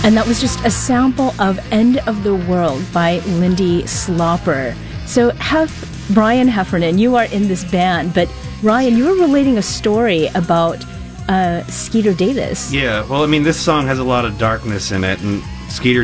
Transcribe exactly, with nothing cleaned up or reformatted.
And that was just a sample of End of the World by Lindy Slopper. So, Hef, Brian Heffernan, you are in this band, but Ryan, you were relating a story about uh, Skeeter Davis. Yeah, well, I mean, this song has a lot of darkness in it, and Skeeter